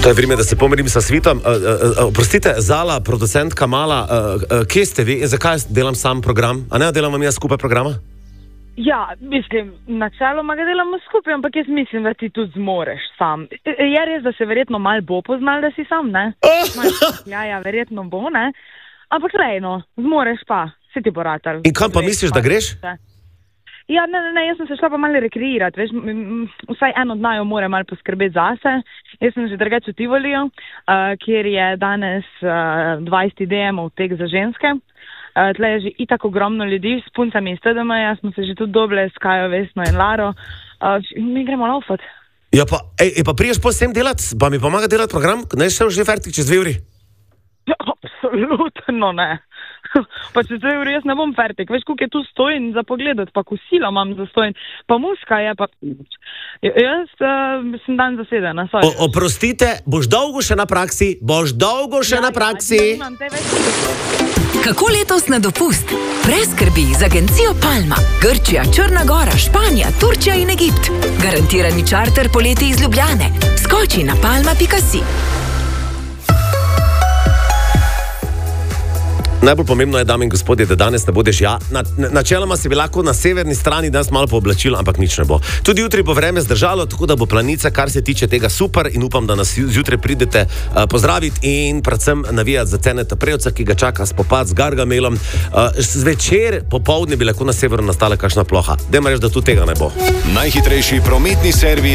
To je vreme, da se pomerim sa svitom. Oprostite, Zala, producentka Mala, kje ste vi in zakaj delam sam program? A ne delam vam jaz skupaj programa? Ja, mislim, načeloma ga delamo skupaj, ampak jaz mislim, da ti tudi zmoreš sam. Je res, da se verjetno malo bo poznal, da si sam, ne? Ja, verjetno bo, ne? Ampak lejno, zmoreš pa, se ti bo ratal. In kam pa misliš, da greš? Ja, ne, jaz sem se šla pa malo rekreirati, veš, vsaj en od naju mora malo poskrbeti zase. Jaz sem že drugače v Tivoliju, kjer je danes 20 DM-ov tek za ženske. Tle je že itak ogromno ljudi, s puncami iz TDM-ja smo se že tudi dobile s Kajo, Vesno in Laro. Mi gremo laufat. Ja, pa priješ po vsem delati, pa mi pomaga delati program, ne še že fertik čez 2 uri? Ja, absolutno ne. Pa čez 2 uri jaz ne bom fertik. Veš, koliko je tu stojn za pogledati, pa kosila imam za stojn, pa muska je, pa... Jaz sem dan zasedena. Oprostite, boš dolgo še na praksi, Kako letos na dopust? Brez skrbi z agencijo Palma. Grčija, Črna Gora, Španija, Turčija in Egipt. Garantirani čarter poleti iz Ljubljane. Skoči na palma.si. Najbolj pomembno je, dame in gospodje, da danes ne bodeš načeloma si bi lahko na severni strani danes malo pooblačilo, ampak nič ne bo. Tudi jutri bo vreme zdržalo, tako da bo planica, kar se tiče tega, super in upam, da nas zjutraj pridete pozdraviti in predvsem navijati za Ceneta Prevca, ki ga čaka spopad z Gargamelom. Zvečer, popoldne bi lahko na severu nastala kakšna ploha. Dajmo reči, da tu tega ne bo. Najhitrejši prometni servis